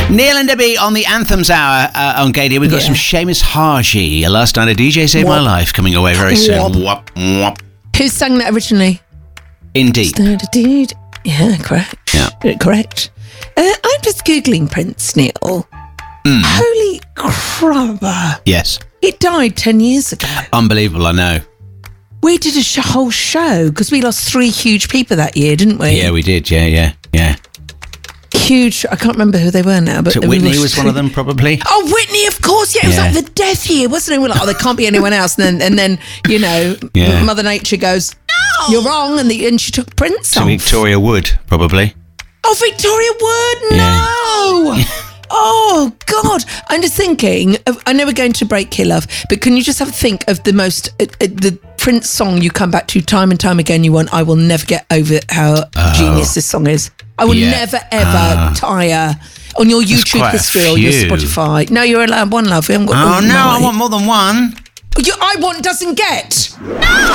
Neil and Debbie on the Anthems Hour on Gadia. We've got some Seamus Haji, Last Night a DJ Saved My Life, coming away very soon. Wop, wop. Who sang that originally? Indeed. Yeah, correct. Yeah. Correct. I'm just Googling Prince, Neil. Holy crabber. Yes. He died 10 years ago. Unbelievable, I know. We did a whole show because we lost 3 huge people that year, didn't we? Yeah, we did. Yeah. Huge. I can't remember who they were now, but So Whitney was one of them, probably. Oh, Whitney, of course. Yeah, it was like the death year, wasn't it? We're like, there can't be anyone else. And then Mother Nature goes, no, you're wrong, and she took Prince off. Victoria Wood, probably. Oh, Victoria Wood, no. Yeah. Oh, God. I'm just thinking, I know we're going to break here, love, but can you just have a think of the most, the Prince song you come back to time and time again, you want, I will never get over how genius this song is. I will never, ever tire on your YouTube history or your Spotify. No, you're allowed one, love. We haven't got I want more than one. I want doesn't get. No!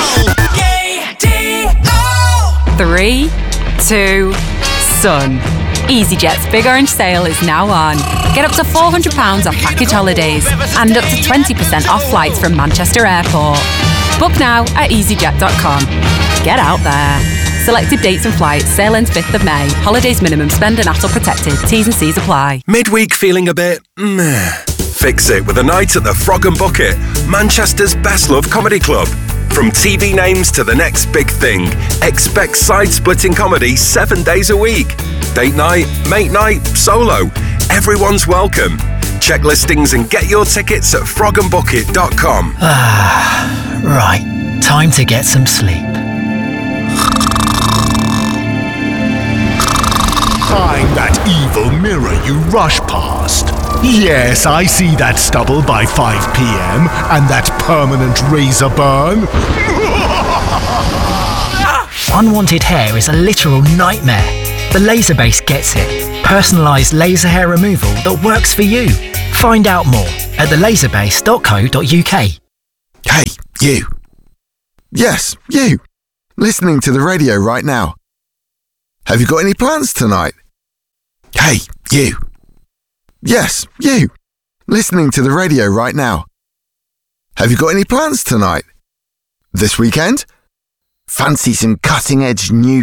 3, 2, Sun. EasyJet's Big Orange Sale is now on. Get up to £400 off package holidays and up to 20% off flights from Manchester Airport. Book now at easyjet.com. Get out there. Selected dates and flights. Sale ends 5th of May. Holidays minimum spend and ATOL protected. T's and C's apply. Midweek feeling a bit meh? Fix it with a night at the Frog and Bucket, Manchester's best love comedy club. From TV names to the next big thing, expect side-splitting comedy 7 days a week. Date night, mate night, solo. Everyone's welcome. Check listings and get your tickets at frogandbucket.com. Right, time to get some sleep. I'm that evil mirror you rush past. Yes, I see that stubble by 5 p.m. and that permanent razor burn. Unwanted hair is a literal nightmare. The Laserbase gets it. Personalised laser hair removal that works for you. Find out more at thelaserbase.co.uk. Hey, you. Yes, you. Listening to the radio right now. Have you got any plans tonight? Hey, you. Yes, you. Listening to the radio right now. Have you got any plans tonight? This weekend? Fancy some cutting-edge new